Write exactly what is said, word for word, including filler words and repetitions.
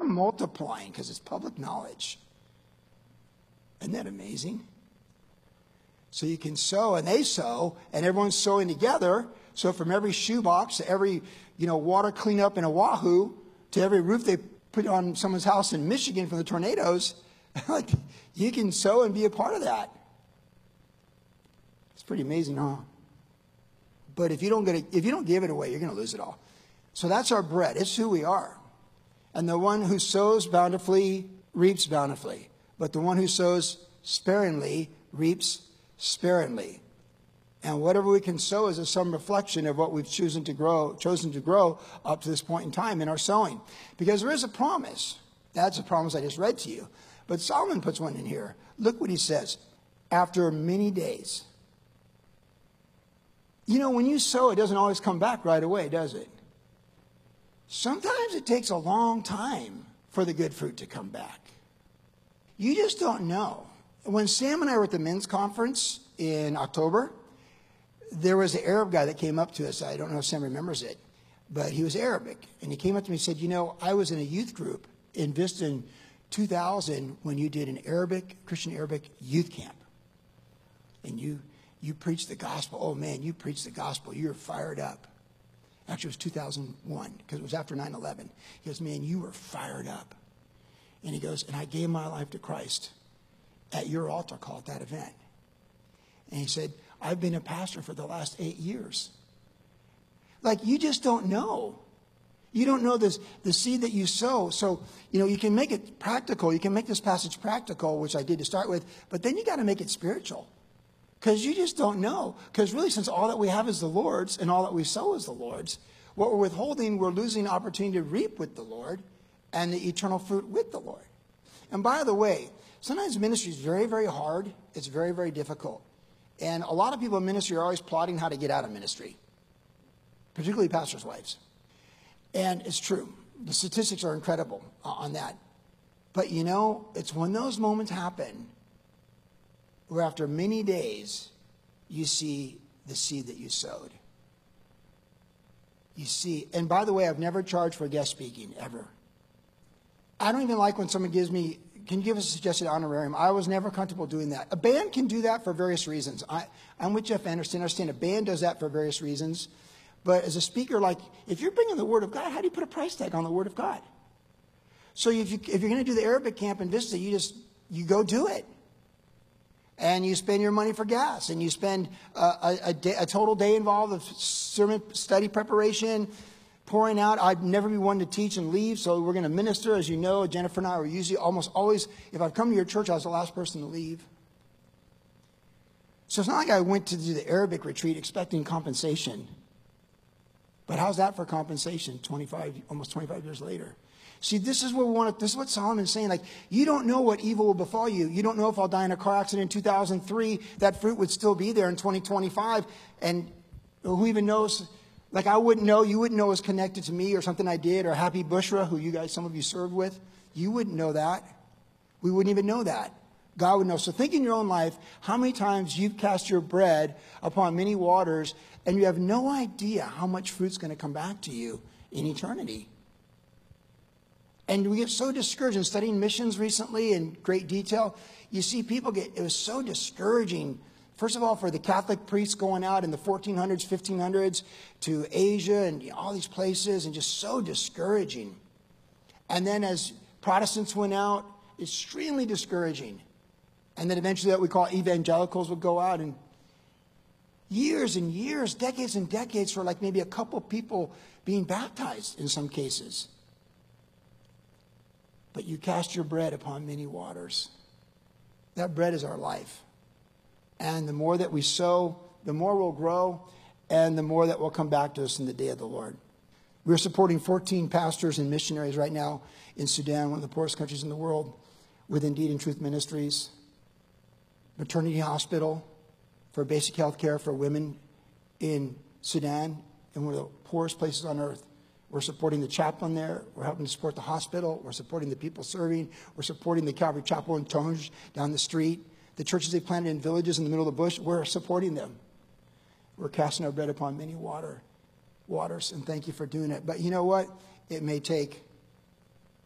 multiplying because it's public knowledge. Isn't that amazing? So you can sow, and they sow, and everyone's sowing together. So from every shoebox to every, you know, water cleanup in Oahu to every roof they put on someone's house in Michigan from the tornadoes, like you can sow and be a part of that. It's pretty amazing, huh? But if you don't get it, if you don't give it away, you're going to lose it all. So that's our bread. It's who we are. And the one who sows bountifully reaps bountifully. But the one who sows sparingly reaps sparingly. And whatever we can sow is a some reflection of what we've chosen to grow, chosen to grow up to this point in time in our sowing. Because there is a promise. That's a promise I just read to you. But Solomon puts one in here. Look what he says. After many days. You know, when you sow, it doesn't always come back right away, does it? Sometimes it takes a long time for the good fruit to come back. You just don't know. When Sam and I were at the men's conference in October, there was an Arab guy that came up to us. I don't know if Sam remembers it, but he was Arabic. And he came up to me and said, you know, I was in a youth group in Vista in two thousand when you did an Arabic, Christian Arabic youth camp. And you you preached the gospel. Oh, man, you preached the gospel. You were fired up. Actually, it was two thousand one because it was after nine eleven. He goes, man, you were fired up. And he goes, and I gave my life to Christ at your altar call at that event. And he said, I've been a pastor for the last eight years. Like, you just don't know. You don't know this, the seed that you sow. So, you know, you can make it practical. You can make this passage practical, which I did to start with. But then you got to make it spiritual. Because you just don't know. Because really, since all that we have is the Lord's and all that we sow is the Lord's, what we're withholding, we're losing the opportunity to reap with the Lord and the eternal fruit with the Lord. And by the way, sometimes ministry is very, very hard. It's very, very difficult. And a lot of people in ministry are always plotting how to get out of ministry, particularly pastors' wives. And it's true. The statistics are incredible on that. But you know, it's when those moments happen where after many days, you see the seed that you sowed. You see, and by the way, I've never charged for guest speaking, ever. I don't even like when someone gives me, can you give us a suggested honorarium? I was never comfortable doing that. A band can do that for various reasons. I, I'm with Jeff Anderson. I understand a band does that for various reasons. But as a speaker, like, if you're bringing the Word of God, how do you put a price tag on the Word of God? So if, you, if you're going to do the Arabic camp in Vista, you just, you go do it. And you spend your money for gas. And you spend a, a, a, day, a total day involved of sermon study preparation, pouring out. I'd never be one to teach and leave, so we're going to minister. As you know, Jennifer and I are usually almost always, if I've come to your church, I was the last person to leave. So it's not like I went to do the Arabic retreat expecting compensation. But how's that for compensation twenty-five, almost twenty-five years later? See, this is what we want to, this is what Solomon's saying. Like, you don't know what evil will befall you. You don't know if I'll die in a car accident in two thousand three. That fruit would still be there in twenty twenty-five. And who even knows? Like, I wouldn't know. You wouldn't know it was connected to me or something I did, or Happy Bushra, who you guys, some of you served with. You wouldn't know that. We wouldn't even know that. God would know. So think in your own life how many times you've cast your bread upon many waters and you have no idea how much fruit's going to come back to you in eternity. And we get so discouraged in studying missions recently in great detail. You see people get, it was so discouraging. First of all, for the Catholic priests going out in the fourteen hundreds, fifteen hundreds to Asia and you know, all these places, and just so discouraging. And then as Protestants went out, extremely discouraging. And then eventually what we call evangelicals would go out, and years and years, decades and decades for like maybe a couple people being baptized in some cases. But you cast your bread upon many waters. That bread is our life. And the more that we sow, the more we'll grow, and the more that will come back to us in the day of the Lord. We're supporting fourteen pastors and missionaries right now in Sudan, one of the poorest countries in the world, with Indeed and Truth Ministries. Maternity hospital for basic health care for women in Sudan, in one of the poorest places on earth. We're supporting the chaplain there. We're helping to support the hospital. We're supporting the people serving. We're supporting the Calvary Chapel in Tonge down the street. The churches they planted in villages in the middle of the bush, we're supporting them. We're casting our bread upon many water, waters, and thank you for doing it. But you know what? It may take